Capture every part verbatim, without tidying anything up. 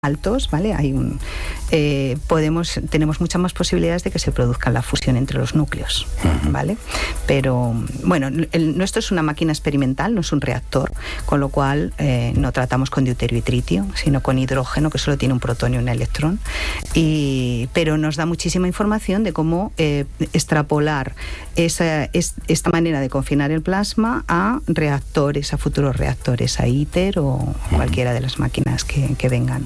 altos, ¿vale? Hay un, eh, podemos, tenemos muchas más posibilidades de que se produzca la fusión entre los núcleos, ¿vale? Pero, bueno, el, nuestro es una máquina experimental, no es un reactor, con lo cual eh, no tratamos con deuterio y tritio, sino con hidrógeno, que solo tiene un protón y un electrón, y, pero nos da muchísima información de cómo eh, extrapolar esa, es, esta manera de confinar el plasma a reactores, a futuros reactores, a ITER o cualquiera de las máquinas que, que vengan.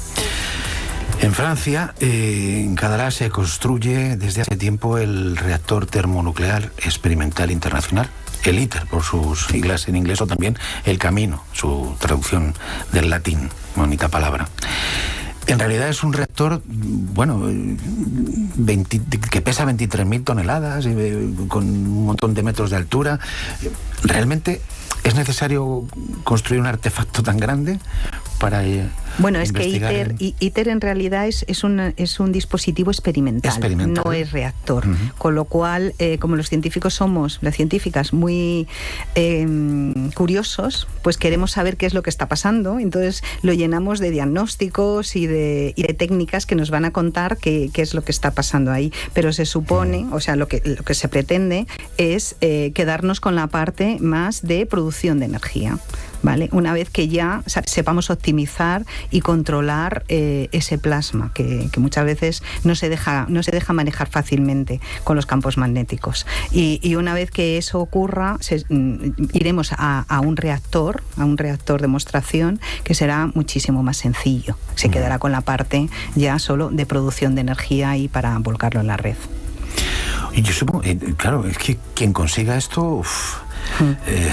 En Francia, eh, en Cadarache se construye desde hace tiempo el reactor termonuclear experimental internacional, el ITER, por sus siglas en inglés, o también el Camino, su traducción del latín, bonita palabra. En realidad es un reactor, bueno, veinte, que pesa veintitrés mil toneladas, eh, con un montón de metros de altura. ¿Realmente es necesario construir un artefacto tan grande para eh, Bueno, es que ITER en... ITER en realidad es, es, un, es un dispositivo experimental, experimental, no es reactor. Uh-huh. Con lo cual, eh, como los científicos somos, las científicas, muy eh, curiosos, pues queremos saber qué es lo que está pasando. Entonces lo llenamos de diagnósticos y de, y de técnicas que nos van a contar qué, qué es lo que está pasando ahí. Pero se supone, uh-huh. o sea, lo que, lo que se pretende es eh, quedarnos con la parte más de producción de energía, ¿vale? Una vez que ya sepamos optimizar y controlar eh, ese plasma que, que muchas veces no se deja no se deja manejar fácilmente con los campos magnéticos, y, y una vez que eso ocurra se, mm, iremos a, a un reactor a un reactor de demostración que será muchísimo más sencillo, se quedará con la parte ya solo de producción de energía y para volcarlo en la red. Y yo supongo, eh, claro, es que quien consiga esto uf, mm. eh,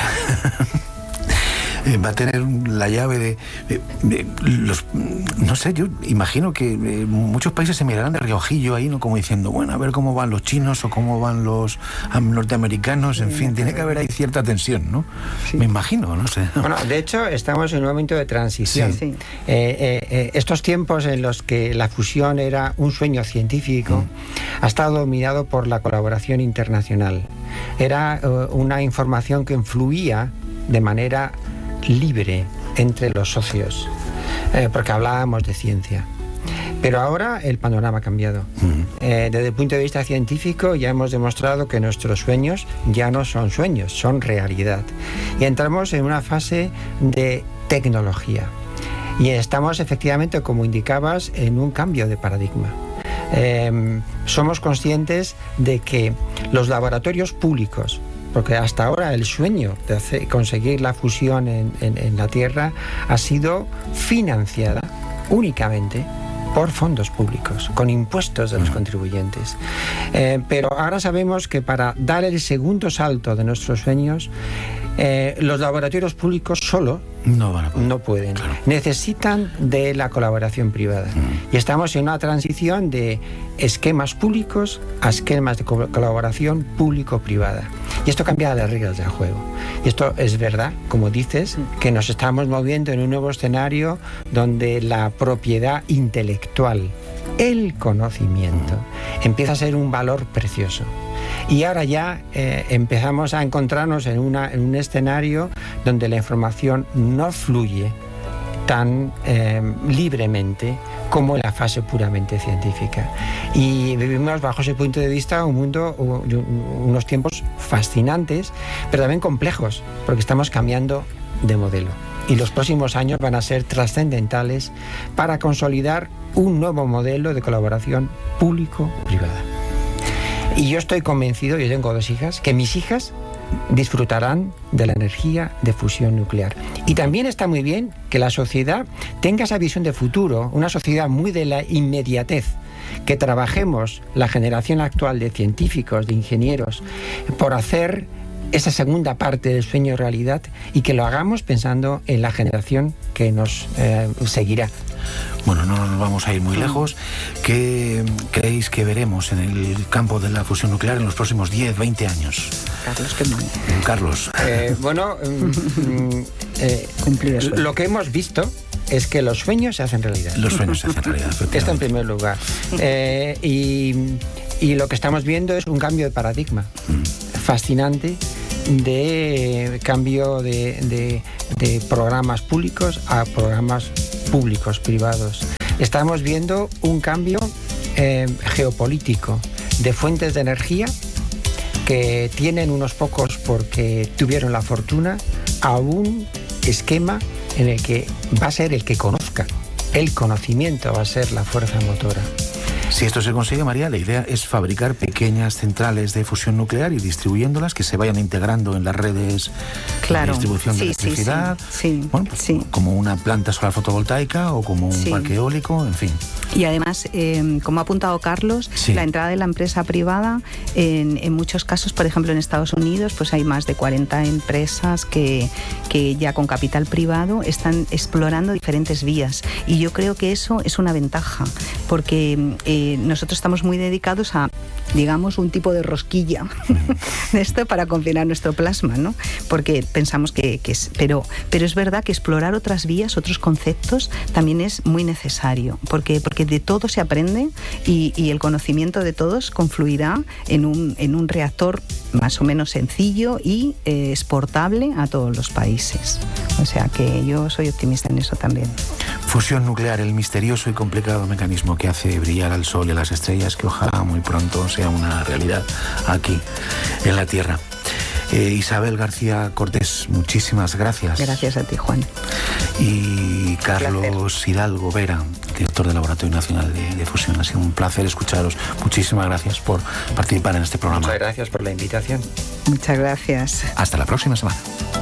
va a tener la llave de, de, de los, no sé, yo imagino que eh, muchos países se mirarán de reojillo ahí, ¿no? Como diciendo, bueno, a ver cómo van los chinos o cómo van los um, norteamericanos, en sí, fin, tiene que haber ahí cierta tensión, ¿no? Sí. Me imagino, no sé. Bueno, de hecho, estamos en un momento de transición. Sí. Eh, eh, eh, estos tiempos en los que la fusión era un sueño científico, mm. ha estado dominado por la colaboración internacional. Era uh, una información que fluía de manera libre entre los socios, eh, porque hablábamos de ciencia. Pero ahora el panorama ha cambiado. Uh-huh. Eh, desde el punto de vista científico ya hemos demostrado que nuestros sueños ya no son sueños, son realidad. Y entramos en una fase de tecnología. Y estamos efectivamente, como indicabas, en un cambio de paradigma. Eh, somos conscientes de que los laboratorios públicos, porque hasta ahora el sueño de hacer, conseguir la fusión en, en, en la Tierra ha sido financiada únicamente por fondos públicos, con impuestos de los contribuyentes. Eh, pero ahora sabemos que para dar el segundo salto de nuestros sueños, eh, los laboratorios públicos solo no, van a poder. no pueden. Claro. Necesitan de la colaboración privada. Mm. Y estamos en una transición de esquemas públicos a esquemas de co- colaboración público-privada. Y esto cambia las reglas del juego. Y esto es verdad, como dices, que nos estamos moviendo en un nuevo escenario donde la propiedad intelectual, el conocimiento, empieza a ser un valor precioso. Y ahora ya eh, empezamos a encontrarnos en, una, en un escenario donde la información no fluye tan eh, libremente como en la fase puramente científica. Y vivimos bajo ese punto de vista un mundo, unos tiempos fascinantes, pero también complejos, porque estamos cambiando de modelo. Y los próximos años van a ser trascendentales para consolidar un nuevo modelo de colaboración público-privada. Y yo estoy convencido, yo tengo dos hijas, que mis hijas disfrutarán de la energía de fusión nuclear. Y también está muy bien que la sociedad tenga esa visión de futuro, una sociedad muy de la inmediatez, que trabajemos la generación actual de científicos, de ingenieros, por hacer esa segunda parte del sueño realidad, y que lo hagamos pensando en la generación que nos eh, seguirá. Bueno, no nos vamos a ir muy lejos. ¿Qué creéis que veremos en el campo de la fusión nuclear en los próximos diez, veinte años? Carlos, ¿qué más? Carlos. Eh, bueno, eh, lo que hemos visto es que los sueños se hacen realidad. Los sueños se hacen realidad. Esto en primer lugar. Eh, y, y lo que estamos viendo es un cambio de paradigma mm. fascinante, de cambio de, de, de programas públicos a programas públicos, privados. Estamos viendo un cambio eh, geopolítico de fuentes de energía que tienen unos pocos porque tuvieron la fortuna, a un esquema en el que va a ser el que conozca. El conocimiento va a ser la fuerza motora. Si esto se consigue, María, la idea es fabricar pequeñas centrales de fusión nuclear y distribuyéndolas, que se vayan integrando en las redes claro. de distribución sí, de electricidad, sí, sí. Bueno, pues, sí. como una planta solar fotovoltaica o como un sí. parque eólico, en fin. Y además, eh, como ha apuntado Carlos, sí. la entrada de la empresa privada, en, en muchos casos, por ejemplo en Estados Unidos, pues hay más de cuarenta empresas que, que ya con capital privado están explorando diferentes vías. Y yo creo que eso es una ventaja, porque eh, nosotros estamos muy dedicados a, digamos, un tipo de rosquilla de esto para confinar nuestro plasma, ¿no? Porque pensamos que, que es... Pero, pero es verdad que explorar otras vías, otros conceptos, también es muy necesario, porque, porque de todo se aprende y, y el conocimiento de todos confluirá en un, en un reactor más o menos sencillo y eh, exportable a todos los países. O sea que yo soy optimista en eso también. Fusión nuclear, el misterioso y complicado mecanismo que hace brillar al Sol y a las estrellas, que ojalá muy pronto sea una realidad aquí en la Tierra. Eh, Isabel García Cortés, muchísimas gracias. Gracias a ti, Juan. Y Carlos Hidalgo Vera, director del Laboratorio Nacional de, de Fusión. Ha sido un placer escucharos. Muchísimas gracias por participar en este programa. Muchas gracias por la invitación. Muchas gracias. Hasta la próxima semana.